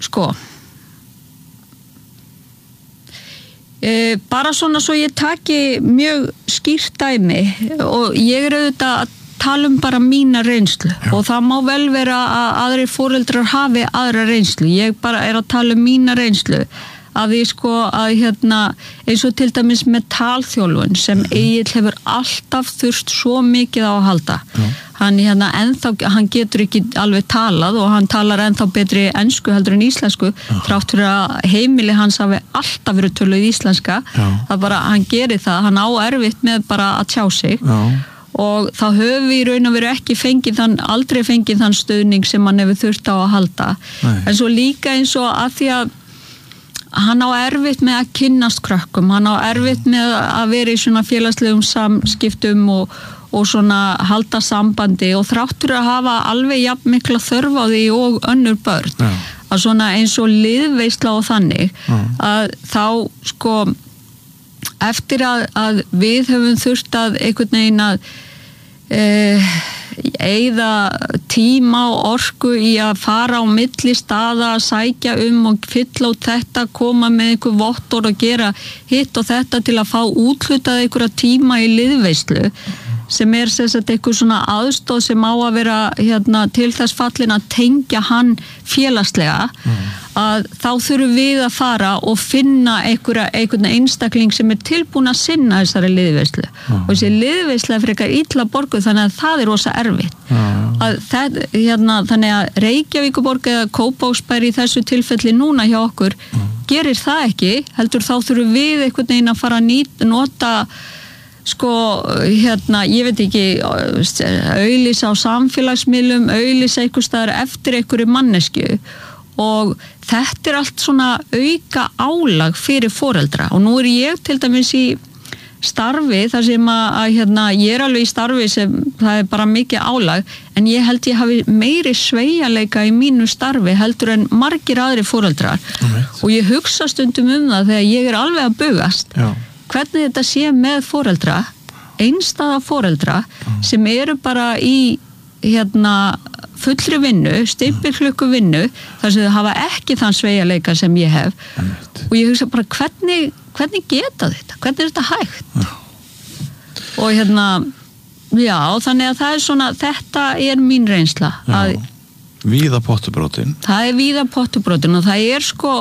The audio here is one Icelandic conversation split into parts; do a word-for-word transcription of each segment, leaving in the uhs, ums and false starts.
sko e, bara svona svo ég taki mjög skýrt dæmi og ég er auðvitað að tala um bara mína reynslu Já. Og það má vel vera að aðrir foreldrar hafi aðra reynslu, ég bara er að tala um mína reynslu að því sko að hérna eins og til dæmis með talþjálfun sem Egill hefur alltaf þurft svo mikið á að halda Já. Hann, hérna, ennþá, hann getur ekki alveg talað og hann talar ennþá betri ensku heldur en íslensku Já. Þrátt fyrir að heimili hans hafi alltaf verið töluð íslenska Já. Það bara, hann gerir það, hann á erfitt með bara að tjá sig Já. Og þá höfum við í raun og veru ekki fengið þann, aldrei fengið þann stöðning sem hann hefur þurft á að halda Nei. En svo líka eins og að því að hann á erfitt með að kynnast krökkum, hann á erfitt með að vera í svona félagslegum samskiptum og, og svona halda sambandi og þráttur að hafa alveg jafn mikla þörf á því og önnur börn Já. Að svona eins og liðveisla og þannig Já. Að þá sko eftir að, að við höfum þurft að einhvern veginn að e, eyða tíma og orku í að fara á milli staða að sækja um og fylla út þetta, koma með einhver vottor og gera hitt og þetta til að fá úthlutað einhverja tíma í liðveislu sem er sem sagt eitthvað svona aðstóð sem á að vera hérna, til þess fallin að tengja hann félagslega mm. að þá þurfum við að fara og finna einhverja, einhverja einstakling sem er tilbúin að sinna þessari liðveislu mm. og þessi liðveisla er frekar illa borguð þannig að það er rosa erfitt mm. að það, hérna, þannig að Reykjavíkurborg eða Kópavogsbær í þessu tilfelli núna hjá okkur mm. gerir það ekki, heldur þá þurfum við einhvern veginn að fara að nýta, nota sko, hérna, ég veit ekki auglýsa á samfélagsmiðlum, auglýsa einhvers staðar eftir einhverju mannesku og þetta er allt svona auka álag fyrir foreldra og nú er ég til dæmis í starfi þar sem að, að hérna, ég er alveg í starfi sem það er bara mikið álag en ég held ég hafi meiri sveigjanleika í mínu starfi heldur en margir aðri foreldrar right. og ég hugsa stundum um það þegar ég er alveg að bugast Já. Hvernig þetta sé með foreldra, einstæða foreldra mm. sem eru bara í hérna, fullri vinnu, stimpilklukku vinnu, þar sem þau hafa ekki þann sveigjanleika sem ég hef mm. og ég hugsa bara hvernig, hvernig geta þetta, hvernig er þetta hægt? Mm. Og hérna, já, þannig að það er svona, þetta er mín reynsla. Að, víða pottubrotin. Það er víða pottubrotin og það er sko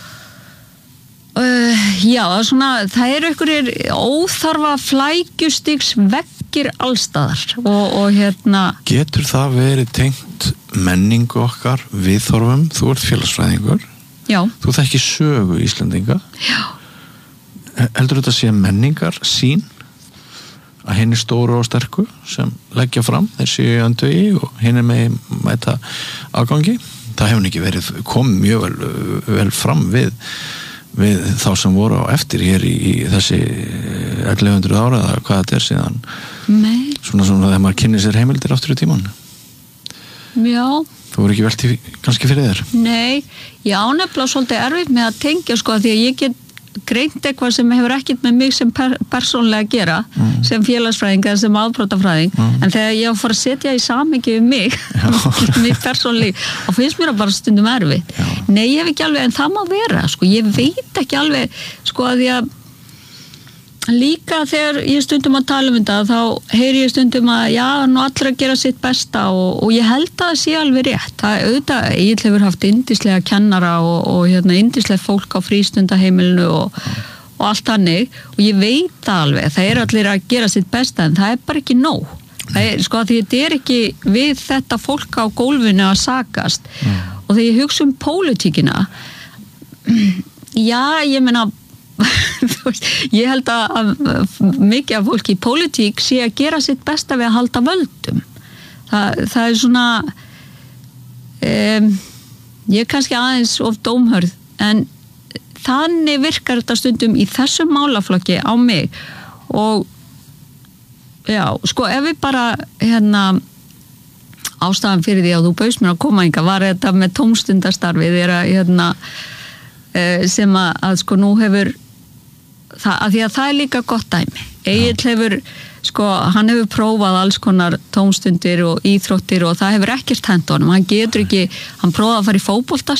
Uh, já, svona, það eru einhverjir óþarfa flækjustigs veggir allstaðar og, og hérna Getur það verið tengt menningu okkar viðhorfum, þú ert félagsfræðingur Já Þú þekkir sögu Íslendinga Já Heldur þetta sé menningar sín að henni stóru og sterku sem leggja fram, þeir séu í öndvegi og henni með mæta afgangi það hefur ekki verið komið mjög vel, vel fram við við þá sem voru á eftir hér í, í þessi ellefu hundruð ára eða hvað þetta er síðan Nei. svona svona þegar maður kynni sér heimildir aftur í tíman Já Þú voru ekki velt í kannski fyrir þér Nei, ég ánefnilega svolítið erfitt með að tengja sko því að ég get greint eitthvað sem hefur ekkert með mig sem per, persónlega að gera mm. sem félagsfræðing eða sem afbrotafræðing mm. en þegar ég fór að setja í samhengi um mig mig persónlega og finnst mér að bara stundum erfitt Já. Nei, ég hef ekki alveg, en það má vera sko, ég veit ekki alveg sko að því að líka þegar ég stundum að tala um þetta þá heyri ég stundum að já, nú allir að gera sitt besta og, og ég held að það sé alveg rétt það er auðvitað, ég hefur haft yndislega kennara og, og hérna yndislega fólk á frístundaheimilinu og, og allt hannig og ég veit það alveg það er allir að gera sitt besta en það er bara ekki nóg það er, sko, því þetta er ekki við þetta fólk á gólfinu að sakast mm. og þegar ég hugsa um pólitíkina já, ég meina ég held að, að mikið af fólki í pólitík sé að gera sitt besta við að halda völdum það, það er svona um, ég er kannski aðeins of dómhörð en þannig virkar þetta stundum í þessum málaflokki á mig og já, sko ef við bara hérna ástæðan fyrir því að þú baust mér að koma enga var þetta með tómstundastarfið er að hérna sem að, að sko nú hefur það, að því að það er líka gott dæmi Egill hefur, sko, hann hefur prófað alls konar tómstundir og íþróttir og það hefur ekkert hent honum, hann getur ekki hann prófaði að fara í fótbolta